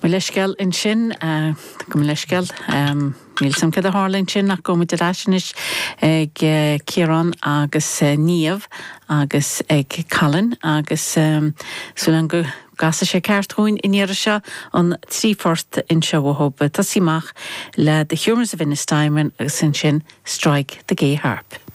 Leisceal in sin go leisceal níl sam cad a hálainn sin nach go muid leisnis ag Ciarán agus Níomh agus ag Callan agus súlan go gasa sé ceartúin iníire se an trífort in seo bhthópa tá simach le the Humors of Innisteimon agus sin Strike the Gay Harp.